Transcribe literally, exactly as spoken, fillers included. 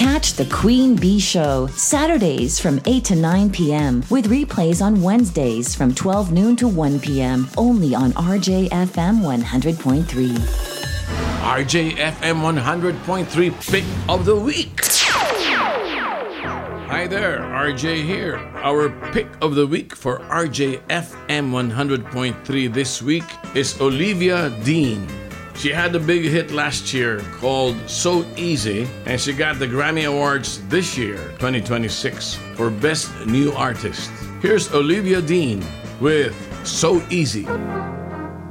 Catch the Queen Bee Show Saturdays from eight to nine p.m. with replays on Wednesdays from twelve noon to one p.m. only on R J F M one hundred point three. R J F M one hundred point three Pick of the Week. Hi there, R J here. Our Pick of the Week for R J F M one hundred point three this week is Olivia Dean. She had a big hit last year called So Easy, and she got the Grammy Awards this year, twenty twenty-six, for Best New Artist. Here's Olivia Dean with So Easy.